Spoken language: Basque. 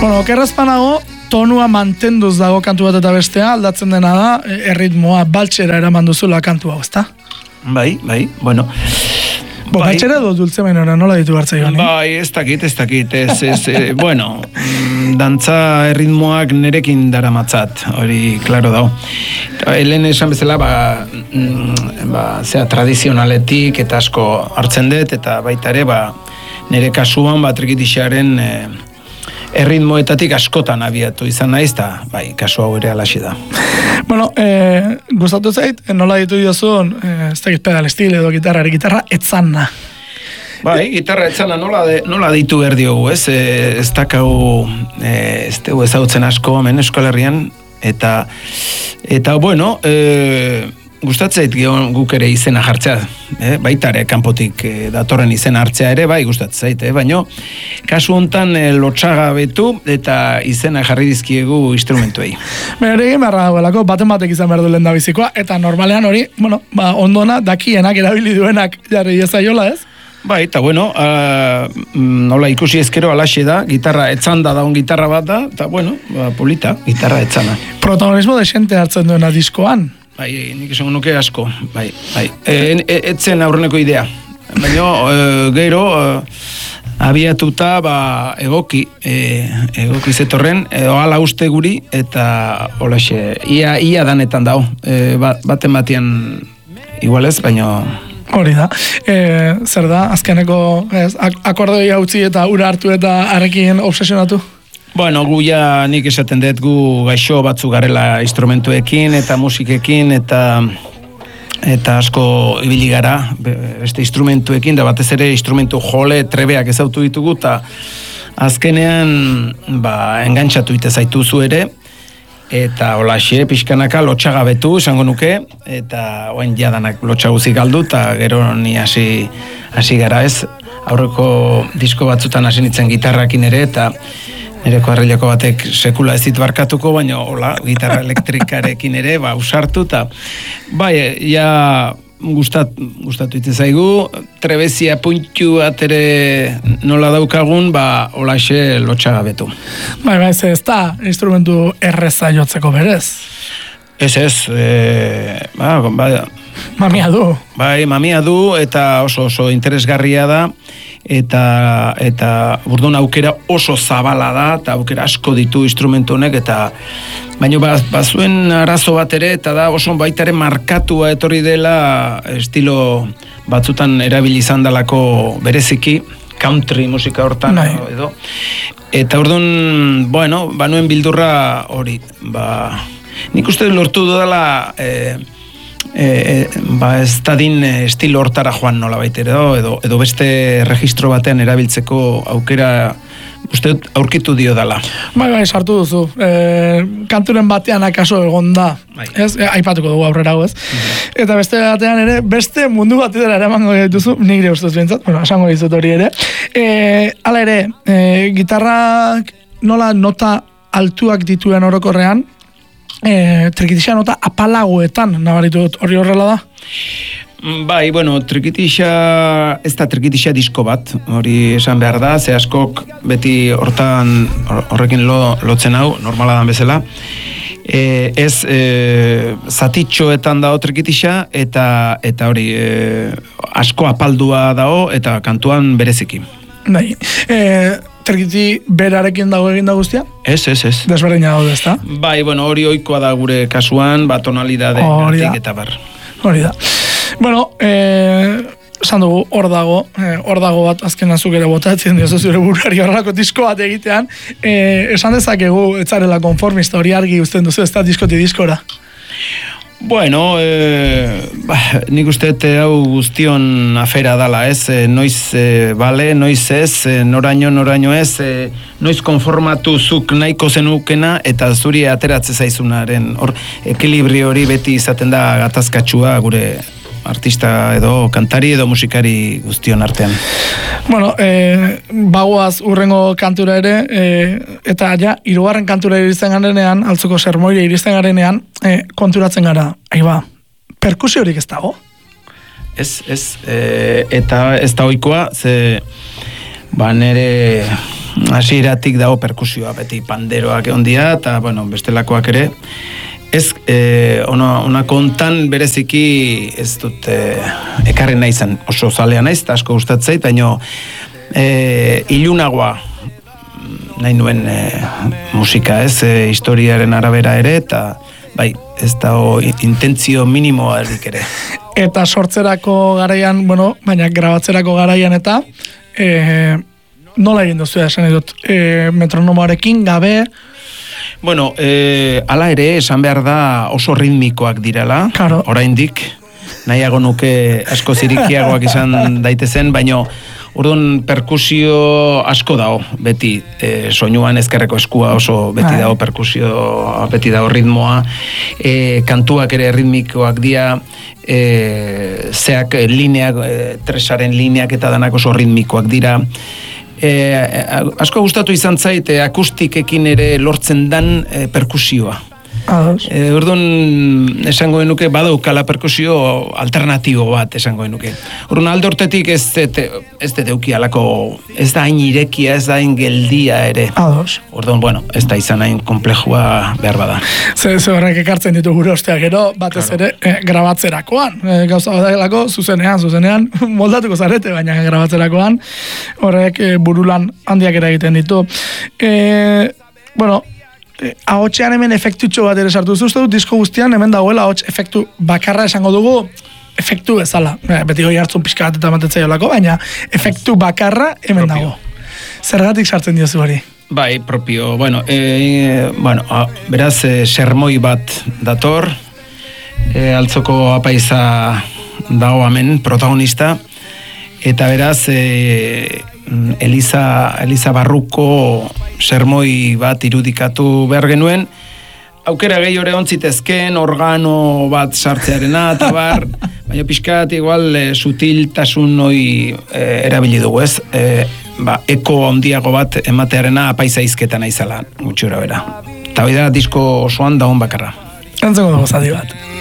Bueno, okerrazpanago, tonua mantenduz dago kantu bat eta bestea, aldatzen dena da, erritmoa baltsera eraman duzula kantu hau, ezta? Bai, bueno. Baltsera edo dultze mainora, nola ditu hartzai gani? Bai, ez dakit, bueno, dantza erritmoak nerekin daramatzat, hori, klaro dao. Helen esan bezala, zea tradizionaletik eta asko hartzen dut, eta baita ere, nere kasuan, trikitixaren erritmoetatik askotan abiatu izan naiz, eta bai, kasu hau ere alaxe da. Bueno, gustatu zait, nola ditu diozun, ez dakit pedal estil edo gitarra etzana. Bai, gitarra etzana nola ditu behar diogu, ez? Ez dakau, ez dugu ezagutzen asko, hemen Euskal Herrian, eta bueno, gustatzait guk ere izena jartzea, baita ere kanpotik datorren izena hartzea ere, bai gustatzait, baina kasu hontan lotsagabetu eta izena jarri dizkiegu instrumentuei. Ere egin beharra dagoelako, batek izan behar du lehendabizikoa, eta normalean hori, bueno, ondona dakienak erabili duenak jarri ezaiola, ez? Bai, eta bueno, nola ikusi ezkero alaxe da, gitarra etzanda daun gitarra bat da, eta bueno, polita, gitarra etzana. Protagonismo desente hartzen duena diskoan. Bai, nik esan nuke asko, bai. Etzen aurreneko idea. Baina, gero, abiatuta, egoki zetorren, ala uste guri, eta holaxe, ia danetan dao. Baten batian, igualez, baina... Hori da. Zer da, azkeneko akordoi hautzi eta ura hartu eta arekin obsesionatu? Bueno, gu ja nik esaten dut gu gaixo batzu garela instrumentuekin eta musikekin eta asko ibili gara beste instrumentuekin, da batez ere instrumentu jole trebeak ezautu ditugu eta azkenean engantxatu ite zaituzu ere eta holaxe pixkanaka lotxagabetu esango nuke eta oain jadanak lotxaguzik galdu eta gero ni hasi gara ez aurreko disko batzutan hasi nintzen gitarrakin ere eta nireko harrileko batek sekula ez dit barkatuko, baina hola, gitarra elektrikarekin ere, usartu, eta bai, ja gustatu ite zaigu, trebezia puntu bat ere nola daukagun, holaxe lotxagabetu. Bai, ez da instrumentu erreza jotzeko berez? Ez, mamia du. Bai, mamia du, eta oso interesgarria da, eta burdun aukera oso zabala da, eta aukera asko ditu instrumentu honek, eta baina bazuen arazo bat ere, eta da oso baita ere markatua etorri dela estilo batzutan erabili izan dalako bereziki, country musika hortan edo. Eta orduan, bueno, banuen bildurra hori, nik uste lortu dudala ez dadin estilo hortara joan nola baitere edo beste registro batean erabiltzeko aukera uste aurkitu dio dala. Bai, sartu duzu. Kanturen batean akaso egon da. Ez, aipatuko dugu aurrera ez. Eta beste batean ere, beste mundu batera eramango dituzu, nire ustez bintzat, bueno, esango dizut hori ere. Hala ere, gitarrak nola nota altuak dituen orokorrean, trikitixa nota apalagoetan nabaritu hori horrela da? Bai, bueno, trikitixa, ez da trikitixa disko bat, hori esan behar da, ze askok beti horrekin lotzen hau, normala dan bezala. Ez zatitxoetan dao trikitixa, eta hori asko apaldua dao, eta kantuan bereziki. Bai, trikiti berarekin dago egin da guztia? Ez. Desberdina daude, ezta? Bai, bueno, hori ohikoa da gure kasuan, tonalidade gatik eta bar. Hori da. Bueno, esan dugu, hor dago bat azken azuk ere botatzen diozu zure burari horrelako disko bat egitean, esan dezakegu etzarela konformista hori argi uzten duzu, ez da diskoti diskora? Bueno, nik uste hau guztion afera dala, ez? Noiz bale, noiz ez, noraino ez, noiz konformatu zuk nahiko zenukena eta zuri ateratze zaizunaren hor ekilibri hori beti izaten da gatazkatsua gure artista edo kantari edo musikari guztion artean. Bueno, bagoaz urrengo kantura ere, eta ja, hirugarren kantura iristen garenean, altzuko sermoire iristen garenean, konturatzen gara, perkusiorik ez dago? Ez, eta ez da ohikoa, ze nere hasieratik dago perkusioa, beti panderoak ondia, eta, bueno, bestelakoak ere. Ez, ona kontan bereziki ez dut ekarri naizan, oso zalea naiz, eta asko gustatzeit, baina ilunagoa nahi nuen musika, ez, historiaren arabera ere, eta bai, ez da intentzio minimoa erik ere. Eta sortzerako garaian, bueno, baina grabatzerako garaian eta nola egin duzu esan edut, metronomoarekin gabe? Bueno, ala ere, esan behar da oso ritmikoak direla, claro. Oraindik, nahiago nuke asko zirikiagoak izan daitezen, baino orduan perkusio asko dago, beti soinuan ezkerreko eskua oso beti dago perkusio, beti dago ritmoa, kantuak ere ritmikoak dira, zeak lineak, tresaren lineak eta danak oso ritmikoak dira. Asko gustatu izan zait akustikekin ere lortzen dan perkusioa. Orduan esango genuke badaukala perkusio alternatibo bat esango genuke. Orduan alde hortetik ez deuki alako, ez da hain irekia, ez da hain geldia ere. Orduan, bueno, ez da izan hain komplejua behar bada. Ze horrek ekartzen ditu gure osteak gero, batez ere grabatzerakoan. Gauza badailako, zuzenean, moldatuko zarete, baina grabatzerakoan, horrek burulan handiak egiten ditu. Bueno, ahotsean hemen efektutxo bat ere sartu duzu, uste dut disko guztian hemen dagoela ahots efektu bakarra esango dugu, efektu bezala. Beti goi hartzun pixka bat eta matetza jolako, baina efektu bakarra hemen dago. Zergatik sartzen diozu hori? Bai, propio. Bueno, beraz, sermoi bat dator, altzoko apaiza dago hemen, protagonista, eta beraz, Eliza Barruko sermoi bat irudikatu behar genuen, aukera gehi hori ontzitezken, organo bat sartzearena, eta bar, baina pixkat igual sutiltasun hoi erabili dugu, ez? Eko handiago bat ematearena apaiza izketan aizala, gutxura bera. Eta hori da disko osoan daun bakarra. Entzeko dago zadi bat.